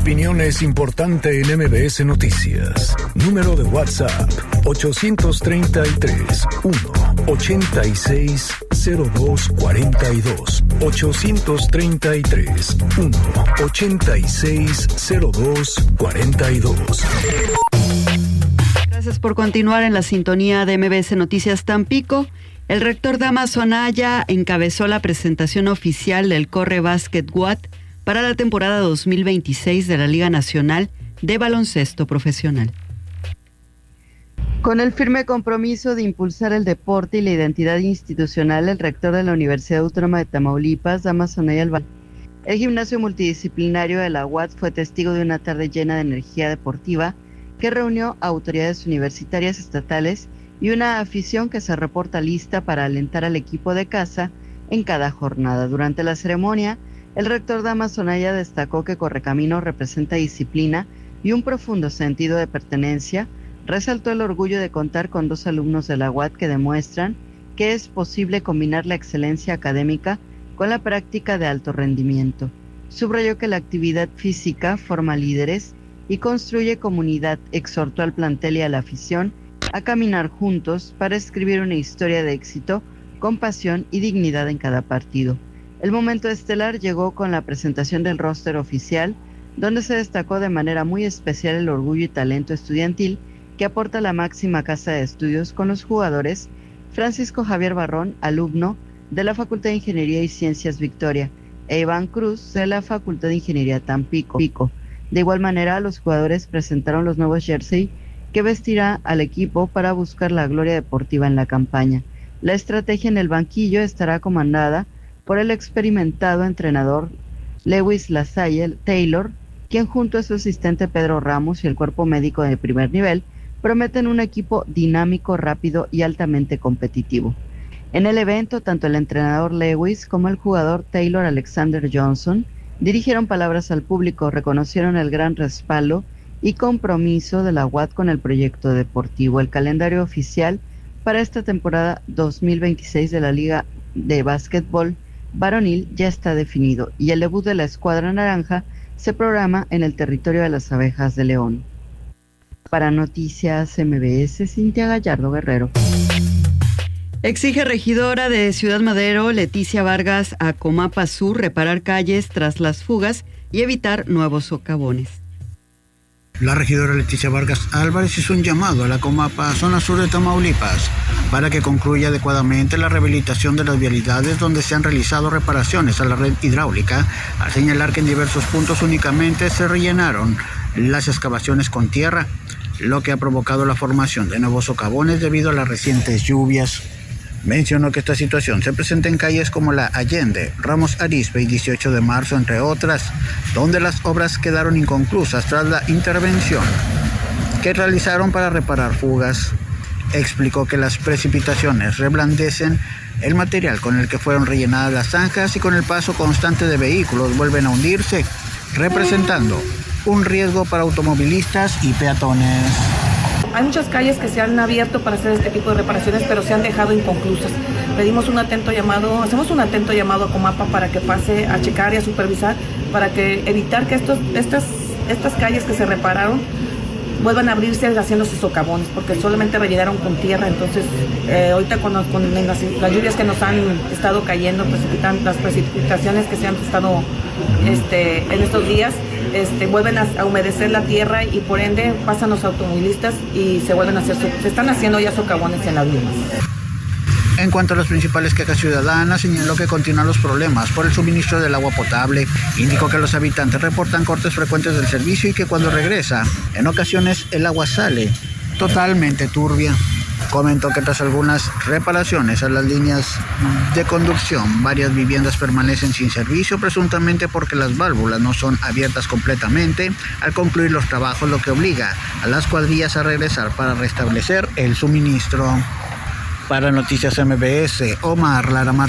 opinión es importante en MBS Noticias. Número de WhatsApp 833-1-860242. 833-1-860242. Gracias por continuar en la sintonía de MBS Noticias Tampico. El rector Dámaso Anaya encabezó la presentación oficial del Corre Básquet WAT para la temporada 2026 de la Liga Nacional de Baloncesto Profesional. Con el firme compromiso de impulsar el deporte y la identidad institucional, el rector de la Universidad Autónoma de Tamaulipas, Dámaso Anaya, el gimnasio multidisciplinario de la UAT fue testigo de una tarde llena de energía deportiva que reunió a autoridades universitarias estatales y una afición que se reporta lista para alentar al equipo de casa en cada jornada. Durante la ceremonia, el rector Dámaso Anaya destacó que Correcaminos representa disciplina y un profundo sentido de pertenencia. Resaltó el orgullo de contar con 2 alumnos de la UAT que demuestran que es posible combinar la excelencia académica con la práctica de alto rendimiento. Subrayó que la actividad física forma líderes y construye comunidad. Exhortó al plantel y a la afición a caminar juntos para escribir una historia de éxito con pasión y dignidad en cada partido. El momento estelar llegó con la presentación del roster oficial, donde se destacó de manera muy especial el orgullo y talento estudiantil que aporta la máxima casa de estudios con los jugadores Francisco Javier Barrón, alumno de la Facultad de Ingeniería y Ciencias Victoria, e Iván Cruz de la Facultad de Ingeniería Tampico. De igual manera, los jugadores presentaron los nuevos jersey que vestirá al equipo para buscar la gloria deportiva en la campaña. La estrategia en el banquillo estará comandada por el experimentado entrenador Lewis Lasalle Taylor, quien junto a su asistente Pedro Ramos y el cuerpo médico de primer nivel prometen un equipo dinámico, rápido y altamente competitivo. En el evento, tanto el entrenador Lewis como el jugador Taylor Alexander Johnson dirigieron palabras al público, reconocieron el gran respaldo y compromiso de la UAT con el proyecto deportivo. El calendario oficial para esta temporada 2026 de la Liga de Básquetbol Varonil ya está definido y el debut de la escuadra naranja se programa en el territorio de las Abejas de León. Para Noticias MBS, Cintia Gallardo Guerrero. Exige regidora de Ciudad Madero, Leticia Vargas, a Comapa Sur reparar calles tras las fugas y evitar nuevos socavones. La regidora Leticia Vargas Álvarez hizo un llamado a la Comapa Zona Sur de Tamaulipas para que concluya adecuadamente la rehabilitación de las vialidades donde se han realizado reparaciones a la red hidráulica, al señalar que en diversos puntos únicamente se rellenaron las excavaciones con tierra, lo que ha provocado la formación de nuevos socavones debido a las recientes lluvias. Mencionó que esta situación se presenta en calles como la Allende, Ramos Arizpe y 18 de marzo, entre otras, donde las obras quedaron inconclusas tras la intervención que realizaron para reparar fugas. Explicó que las precipitaciones reblandecen el material con el que fueron rellenadas las zanjas y con el paso constante de vehículos vuelven a hundirse, representando un riesgo para automovilistas y peatones. Hay muchas calles que se han abierto para hacer este tipo de reparaciones, pero se han dejado inconclusas. Hacemos un atento llamado a Comapa para que pase a checar y a supervisar, para que evitar que estas calles que se repararon vuelvan a abrirse haciéndose socavones, porque solamente rellenaron con tierra. Entonces, ahorita con las lluvias que nos han estado cayendo, las precipitaciones que se han estado en estos días, vuelven a humedecer la tierra y por ende pasan los automovilistas y se están haciendo ya socavones en las mismas. En cuanto a las principales quejas ciudadanas, señaló que continúan los problemas por el suministro del agua potable. Indicó que los habitantes reportan cortes frecuentes del servicio y que cuando regresa, en ocasiones el agua sale totalmente turbia. Comentó que tras algunas reparaciones a las líneas de conducción, varias viviendas permanecen sin servicio, presuntamente porque las válvulas no son abiertas completamente al concluir los trabajos, lo que obliga a las cuadrillas a regresar para restablecer el suministro. Para Noticias MBS, Omar Laramar.